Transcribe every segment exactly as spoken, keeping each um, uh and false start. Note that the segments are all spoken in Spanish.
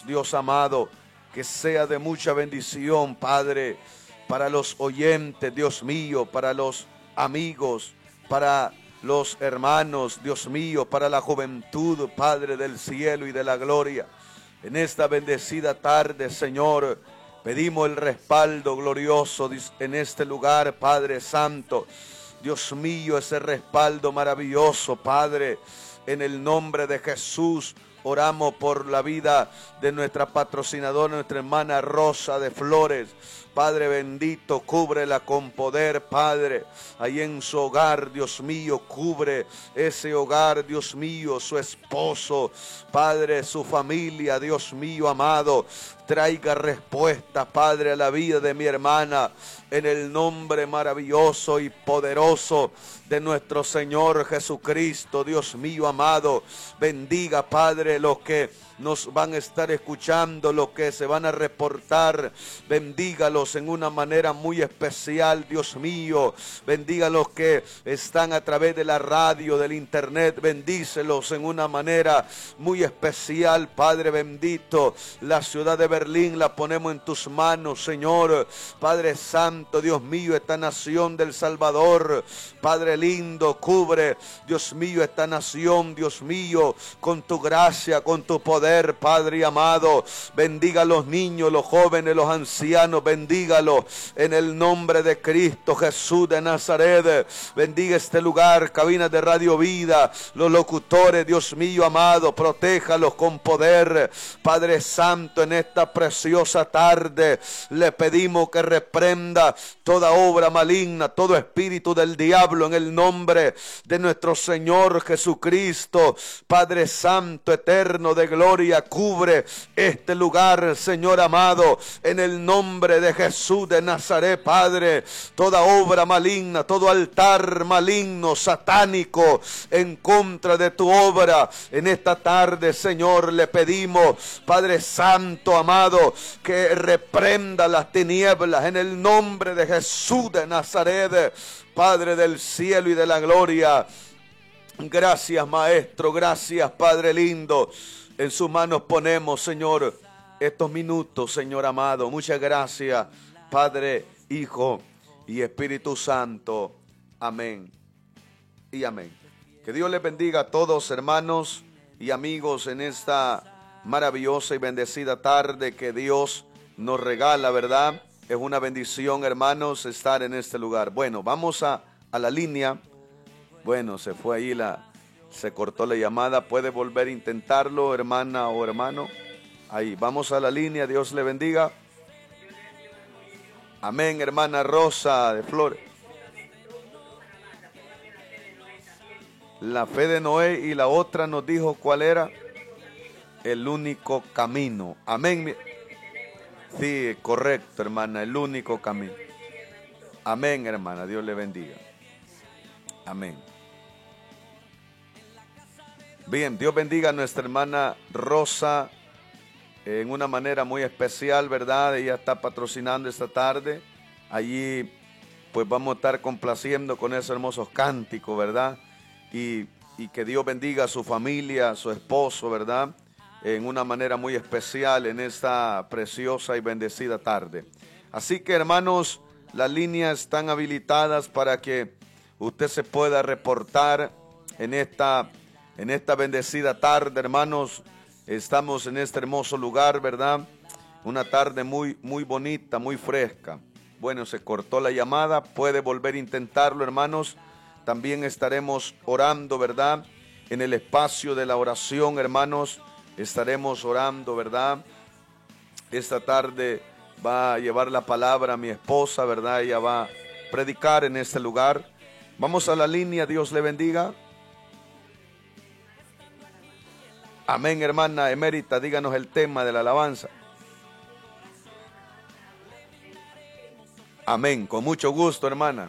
pedimos, Dios amado, que sea de mucha bendición, Padre, para los oyentes, Dios mío, para los amigos, para los hermanos, Dios mío, para la juventud, Padre del cielo y de la gloria. En esta bendecida tarde, Señor, pedimos el respaldo glorioso en este lugar, Padre Santo. Dios mío, ese respaldo maravilloso, Padre, en el nombre de Jesús. Oramos por la vida de nuestra patrocinadora, nuestra hermana Rosa de Flores. Padre bendito, cúbrela con poder, Padre, ahí en su hogar, Dios mío, cubre ese hogar, Dios mío, su esposo, Padre, su familia, Dios mío, amado, traiga respuesta, Padre, a la vida de mi hermana, en el nombre maravilloso y poderoso de nuestro Señor Jesucristo, Dios mío, amado, bendiga, Padre, los que nos van a estar escuchando, los que se van a reportar, bendígalos en una manera muy especial, Dios mío, bendiga a los que están a través de la radio, del internet, bendícelos en una manera muy especial, Padre bendito. La ciudad de Berlín la ponemos en tus manos, Señor, Padre santo, Dios mío, esta nación del Salvador, Padre lindo, cubre, Dios mío, esta nación, Dios mío, con tu gracia, con tu poder, Padre amado, bendiga a los niños, los jóvenes, los ancianos, bendígalos en el nombre de Cristo Jesús de Nazaret. Bendiga este lugar, cabinas de Radio Vida, los locutores, Dios mío amado, protéjalos con poder, Padre Santo, en esta preciosa tarde le pedimos que reprenda toda obra maligna, todo espíritu del diablo en el nombre de nuestro Señor Jesucristo. Padre Santo, eterno de gloria, cubre este lugar, Señor amado, en el nombre de Jesús de Nazaret, Padre, toda obra maligna, todo altar maligno, satánico, en contra de tu obra, en esta tarde, Señor, le pedimos, Padre Santo, amado, que reprenda las tinieblas, en el nombre de Jesús de Nazaret, Padre del cielo y de la gloria. Gracias, Maestro, gracias, Padre lindo. En sus manos ponemos, Señor, estos minutos, Señor amado. Muchas gracias, Padre, Hijo y Espíritu Santo. Amén y amén. Que Dios les bendiga a todos, hermanos y amigos, en esta maravillosa y bendecida tarde que Dios nos regala, ¿verdad? Es una bendición, hermanos, estar en este lugar. Bueno, vamos a, a la línea. Bueno, se fue ahí la... Se cortó la llamada, puede volver a intentarlo, hermana o hermano. Ahí, vamos a la línea, Dios le bendiga. Amén, hermana Rosa de Flores. La fe de Noé, y la otra nos dijo cuál era. El único camino. Amén. Sí, correcto, hermana, el único camino. Amén, hermana, Dios le bendiga. Amén. Bien, Dios bendiga a nuestra hermana Rosa en una manera muy especial, ¿verdad? Ella está patrocinando esta tarde. Allí pues vamos a estar complaciendo con esos hermosos cánticos, ¿verdad? Y, y que Dios bendiga a su familia, a su esposo, ¿verdad? En una manera muy especial en esta preciosa y bendecida tarde. Así que, hermanos, las líneas están habilitadas para que usted se pueda reportar en esta En esta bendecida tarde, hermanos. Estamos en este hermoso lugar, ¿verdad? Una tarde muy, muy bonita, muy fresca. Bueno, se cortó la llamada, puede volver a intentarlo, hermanos. También estaremos orando, ¿verdad? En el espacio de la oración, hermanos, estaremos orando, ¿verdad? Esta tarde va a llevar la palabra a mi esposa, ¿verdad? Ella va a predicar en este lugar. Vamos a la línea, Dios le bendiga. Amén, hermana Emérita, díganos el tema de la alabanza. Amén, con mucho gusto, hermana.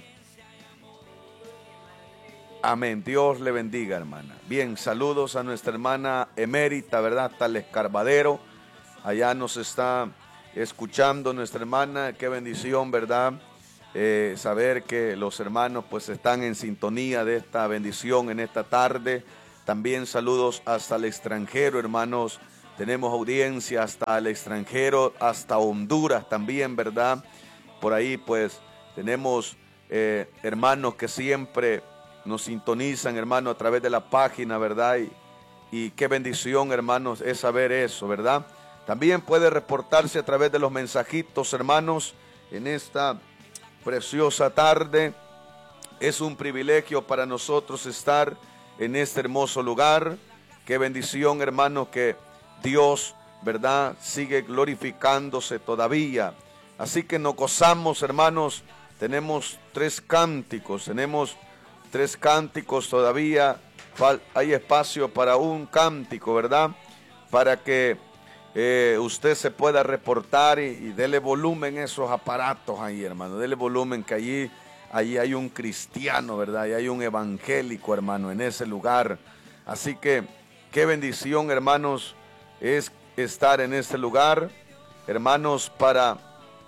Amén, Dios le bendiga, hermana. Bien, saludos a nuestra hermana Emérita, ¿verdad? Hasta el Escarbadero. Allá nos está escuchando nuestra hermana. Qué bendición, ¿verdad? Eh, saber que los hermanos pues están en sintonía de esta bendición en esta tarde. También saludos hasta el extranjero, hermanos tenemos audiencia hasta el extranjero, hasta Honduras también, ¿verdad? Por ahí pues tenemos eh, hermanos que siempre nos sintonizan, hermano, a través de la página, ¿verdad? Y, y qué bendición, hermanos, es saber eso, ¿verdad? También puede reportarse a través de los mensajitos, hermanos, en esta preciosa tarde. Es un privilegio para nosotros estar en este hermoso lugar. Qué bendición, hermanos, que Dios, ¿verdad?, sigue glorificándose todavía. Así que nos gozamos, hermanos. Tenemos tres cánticos, tenemos tres cánticos todavía. Hay espacio para un cántico, ¿verdad? Para que eh, usted se pueda reportar y, y dele volumen a esos aparatos ahí, hermano. Dele volumen, que allí, allí hay un cristiano, ¿verdad? Y hay un evangélico, hermano, en ese lugar. Así que qué bendición, hermanos, es estar en este lugar, hermanos, para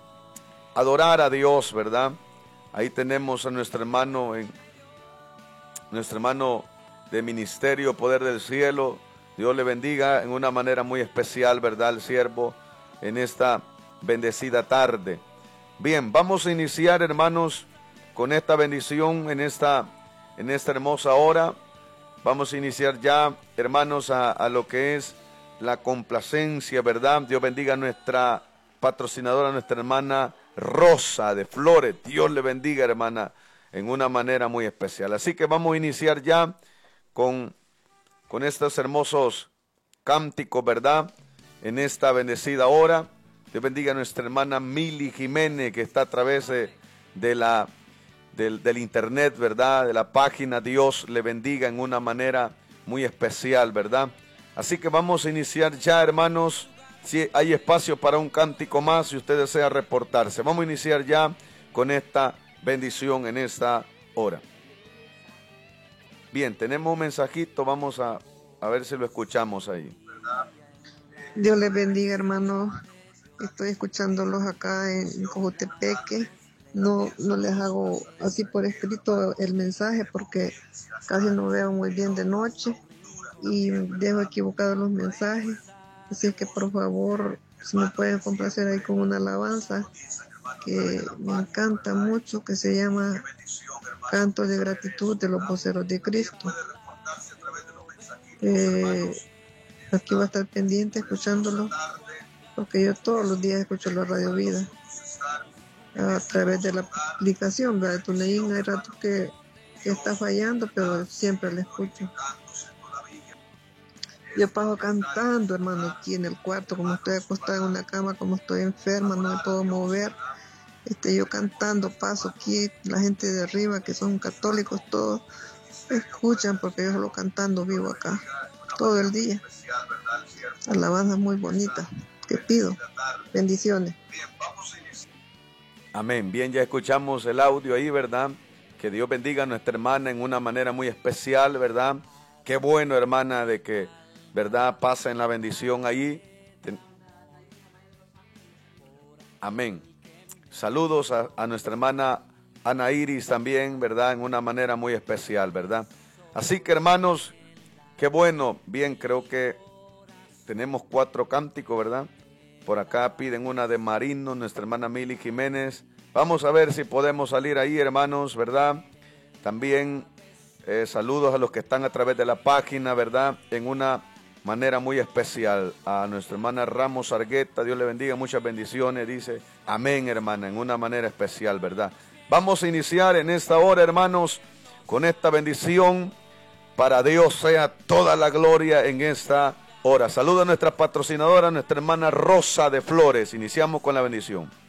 adorar a Dios, ¿verdad? Ahí tenemos a nuestro hermano, en, nuestro hermano de Ministerio Poder del Cielo. Dios le bendiga en una manera muy especial, ¿verdad?, el siervo, en esta bendecida tarde. Bien, vamos a iniciar, hermanos, con esta bendición en esta, en esta hermosa hora. Vamos a iniciar ya, hermanos, a, a lo que es la complacencia, ¿verdad? Dios bendiga a nuestra patrocinadora, nuestra hermana Rosa de Flores. Dios le bendiga, hermana, en una manera muy especial. Así que vamos a iniciar ya con, con estos hermosos cánticos, ¿verdad?, en esta bendecida hora. Dios bendiga a nuestra hermana Mili Jiménez, que está a través de, de la, del, del internet, ¿verdad?, de la página. Dios le bendiga en una manera muy especial, ¿verdad? Así que vamos a iniciar ya, hermanos. Si hay espacio para un cántico más, si usted desea reportarse. Vamos a iniciar ya con esta bendición en esta hora. Bien, tenemos un mensajito, vamos a, a ver si lo escuchamos ahí. Dios les bendiga, hermano. Estoy escuchándolos acá en Cojutepeque. No, no les hago así por escrito el mensaje porque casi no veo muy bien de noche y dejo equivocados los mensajes. Así que por favor, si me pueden complacer ahí con una alabanza que me encanta mucho, que se llama Canto de Gratitud de los Voceros de Cristo. Eh, aquí voy a estar pendiente escuchándolo, porque yo todos los días escucho la Radio Vida a través de la aplicación, ¿verdad? TuneIn. Hay ratos que, que está fallando, pero siempre la escucho. Yo paso cantando, hermano, aquí en el cuarto, como estoy acostada en una cama, como estoy enferma, no me puedo mover. Este, yo cantando paso aquí, la gente de arriba, que son católicos todos, escuchan porque yo solo cantando vivo acá, todo el día. Alabanza muy bonita, que pido. Bendiciones. Amén. Bien, ya escuchamos el audio ahí, ¿verdad? Que Dios bendiga a nuestra hermana en una manera muy especial, ¿verdad? Qué bueno, hermana, de que, ¿verdad?, pasa en la bendición ahí. Amén. Saludos a, a nuestra hermana Ana Iris también, ¿verdad?, en una manera muy especial, ¿verdad? Así que, hermanos, qué bueno. Bien, creo que tenemos cuatro cánticos, ¿verdad? Por acá piden una de Marino, nuestra hermana Mili Jiménez. Vamos a ver si podemos salir ahí, hermanos, ¿verdad? También eh, saludos a los que están a través de la página, ¿verdad?, en una manera muy especial. A nuestra hermana Ramos Argueta, Dios le bendiga, muchas bendiciones, dice. Amén, hermana, en una manera especial, ¿verdad? Vamos a iniciar en esta hora, hermanos, con esta bendición. Para Dios sea toda la gloria en esta hora. Saluda a nuestra patrocinadora, nuestra hermana Rosa de Flores. Iniciamos con la bendición.